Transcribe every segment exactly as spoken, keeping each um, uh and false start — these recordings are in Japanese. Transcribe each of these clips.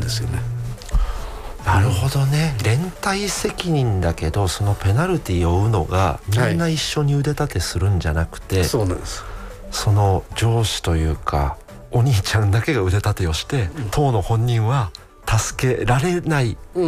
ですよね。 なるほどね。連帯責任だけどそのペナルティを負うのがみんな一緒に腕立てするんじゃなくて、 はい、そうなんです。 その上司というかお兄ちゃんだけが腕立てをして、うん、当の本人は助けられない、うん、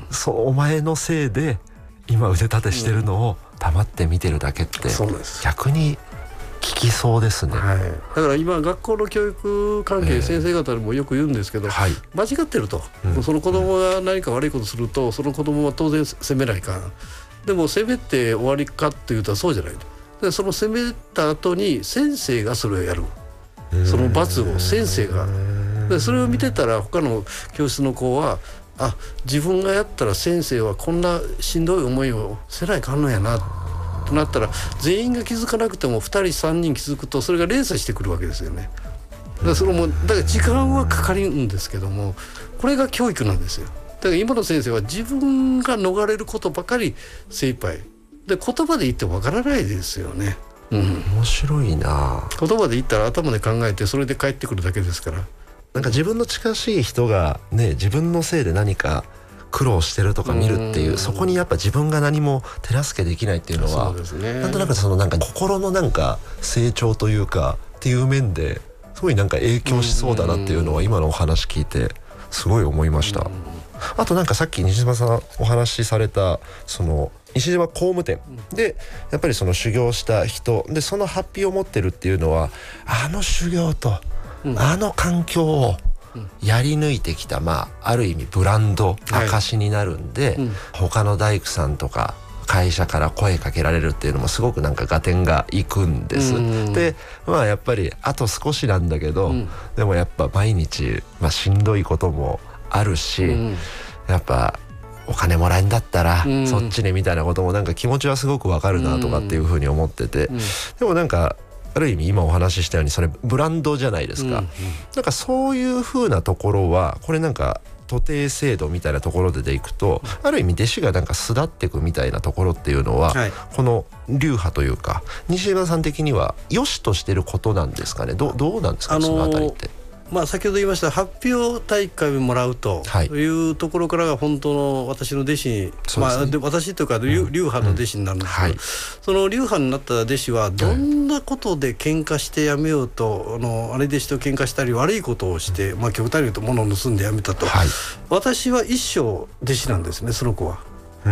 そうお前のせいで今腕立てしてるのを黙って見てるだけって、うん、そうです。逆に効きそうですね、 はい、だから今学校の教育関係、えー、先生方にもよく言うんですけど、はい、間違ってると、うん、その子供が何か悪いことするとその子供は当然責めないかん。でも責めて終わりかっていうとそうじゃないと。でその責めた後に先生がそれをやる、その罰を先生が、でそれを見てたら他の教室の子はあ自分がやったら先生はこんなしんどい思いをせないかんのやなとなったら全員が気づかなくてもふたりさんにん気づくとそれが連鎖してくるわけですよね。だからそれもだから時間はかかるんですけどもこれが教育なんですよ。だから今の先生は自分が逃れることばかり精一杯で言葉で言ってわからないですよね、うん、 面白いな。 言葉で言ったら頭で考えてそれで返ってくるだけですから。 なんか自分の近しい人がね自分のせいで何か苦労してるとか見るっていう、そこにやっぱ自分が何も手助けできないっていうのはそうですね、なんとなくそのなんか心のなんか成長というかっていう面ですごいなんか影響しそうだなっていうのは今のお話聞いてすごい思いました。あとなんかさっき西島さんお話しされたその西島工務店でやっぱりその修行した人でそのハッピーを持ってるっていうのはあの修行とあの環境をやり抜いてきた、まあある意味ブランド証になるんで、はいうん、他の大工さんとか会社から声かけられるっていうのもすごくなんか合点がいくんです。でまあやっぱりあと少しなんだけど、うん、でもやっぱ毎日、まあ、しんどいこともあるし、うん、やっぱお金もらえんだったら、うん、そっちにみたいなこともなんか気持ちはすごくわかるなとかっていうふうに思ってて、うん、でもなんかある意味今お話ししたようにそれブランドじゃないですか、うんうん、なんかそういう風なところはこれなんか徒弟制度みたいなところででいくと、うん、ある意味弟子がなんか巣立っていくみたいなところっていうのは、はい、この流派というか西島さん的には良しとしてることなんですかね。 ど, どうなんですか、あのー、そのあたりって。 まあ、先ほど言いました発表大会をもらうというところからが本当の私の弟子に、はいまあ、で私というか流派の弟子になるんですけど、うんうんはい、その流派になった弟子はどんなことで喧嘩してやめようと、あの兄弟子と喧嘩したり悪いことをして、まあ、極端に言うと物を盗んでやめたと、はい、私は一生弟子なんですねその子は。うん、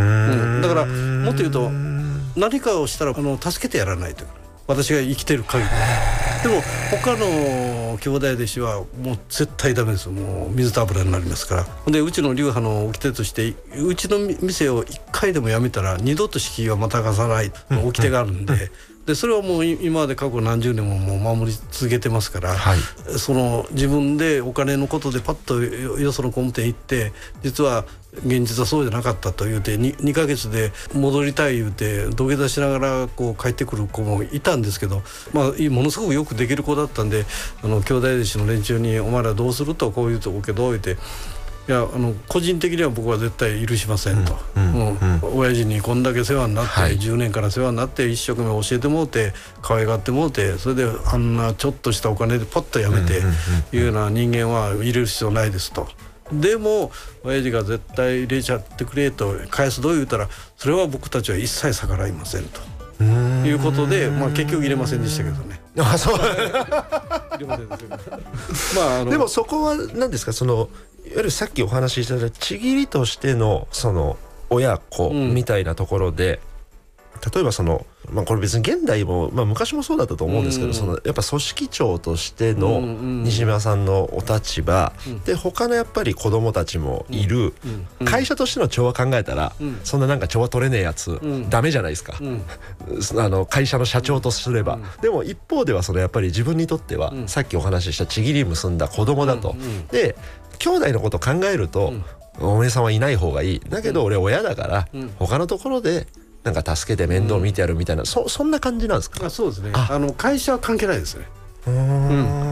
だからもっと言うと何かをしたらあの助けてやらないという私が生きてる限りでも他の兄弟弟子はもう絶対ダメです。もう水と油になりますから。でうちの流派の掟としてうちの店をいっかいでも辞めたら二度と敷居はまたがさない掟があるんで、うんうん、でそれはもう今まで過去何十年ももう守り続けてますから、はい、その自分でお金のことでパッとよその工務店行って実は現実はそうじゃなかったと言うて 2, 2ヶ月で戻りたい言うて土下座しながらこう帰ってくる子もいたんですけど、まあ、ものすごくよくできる子だったんであの兄弟弟子の連中にお前らどうするとこう言うとこけど言うていやあの個人的には僕は絶対許しませんと、うんうんうん、親父にこんだけ世話になって、はい、じゅうねんから世話になって一生懸命教えてもうて可愛がってもうてそれであんなちょっとしたお金でポッとやめていうような人間は入れる必要ないですと。でも親父が絶対入れちゃってくれと返すどう言うたらそれは僕たちは一切逆らいませんということで、まあ、結局入れませんでしたけどね。あそう入れませんでしたけどまああのでもそこは何ですかそのいわゆるさっきお話ししたちぎりとしてのその親子みたいなところで、うん、例えばその、まあ、これ別に現代も、まあ、昔もそうだったと思うんですけど、うん、そのやっぱ組織長としての西島さんのお立場、うん、で他のやっぱり子供たちもいる、うんうん、会社としての調和考えたら、うん、そんななんか調和取れねえやつ、うん、ダメじゃないですか、うん、あの会社の社長とすれば、うん、でも一方ではそのやっぱり自分にとっては、うん、さっきお話ししたちぎり結んだ子供だと、うんうん、で兄弟のことを考えると、うん、お姉さんはいない方がいいだけど俺親だから、うん、他のところでなんか助けて面倒見てやるみたいな、うん、そ, そんな感じなんですか。 あそうですね。ああの会社は関係ないですね。うん、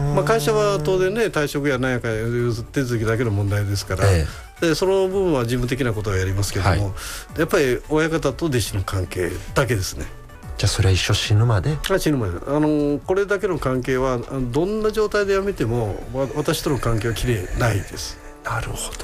まあ、会社は当然ね退職や何やか譲って手続きだけの問題ですから、ええ、でその部分は事務的なことはやりますけども、はい、やっぱり親方と弟子の関係だけですね。 じゃあそれは一生死ぬまであ死ぬまであのこれだけの関係はどんな状態で辞めても私との関係はきれいないです。 なるほど